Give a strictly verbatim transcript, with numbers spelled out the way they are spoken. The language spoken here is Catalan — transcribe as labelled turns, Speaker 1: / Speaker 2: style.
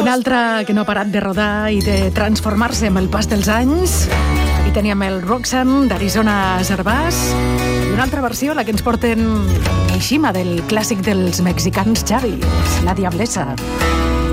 Speaker 1: Una altra que no ha parat de rodar i de transformar-se amb el pas dels anys. I teníem el Roxanne d'Arizona Zarbàs. I una altra versió, la que ens porten Mishima, del clàssic dels mexicans Xavi, La Diablesa.